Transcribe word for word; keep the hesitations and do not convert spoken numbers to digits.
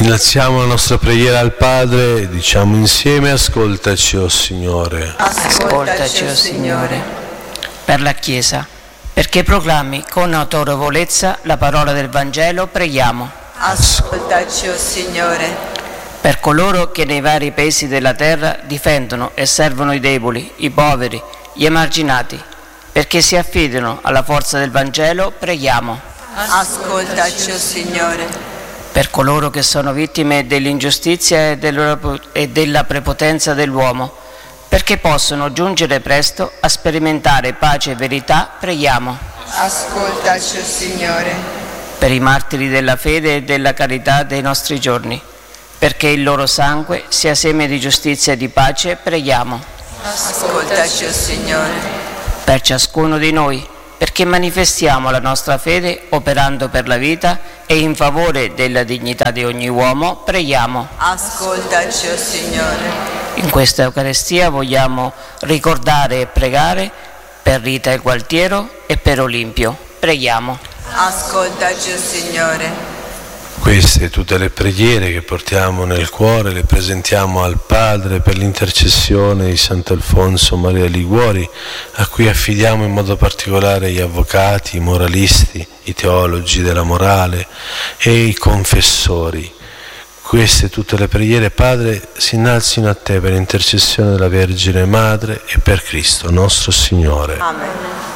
Innalziamo la nostra preghiera al Padre e diciamo insieme: ascoltaci, o Signore. Ascoltaci, o Signore. Per la Chiesa, perché proclami con autorevolezza la parola del Vangelo, preghiamo. Ascoltaci, o Signore. Per coloro che nei vari paesi della terra difendono e servono i deboli, i poveri, gli emarginati, perché si affidano alla forza del Vangelo, preghiamo. Ascoltaci, o Signore. Per coloro che sono vittime dell'ingiustizia e della prepotenza dell'uomo, perché possono giungere presto a sperimentare pace e verità, preghiamo. Ascoltaci, o Signore. Per i martiri della fede e della carità dei nostri giorni, perché il loro sangue sia seme di giustizia e di pace, preghiamo. Ascoltaci, o Signore. Per ciascuno di noi, perché manifestiamo la nostra fede operando per la vita e in favore della dignità di ogni uomo, preghiamo. Ascoltaci, o Signore. In questa Eucaristia vogliamo ricordare e pregare per Rita e Gualtiero e per Olimpio. Preghiamo. Ascoltaci, o Signore. Queste tutte le preghiere che portiamo nel cuore le presentiamo al Padre per l'intercessione di Sant'Alfonso Maria Liguori, a cui affidiamo in modo particolare gli avvocati, i moralisti, i teologi della morale e i confessori. Queste tutte le preghiere, Padre, si innalzino a Te per l'intercessione della Vergine Madre e per Cristo nostro Signore. Amen.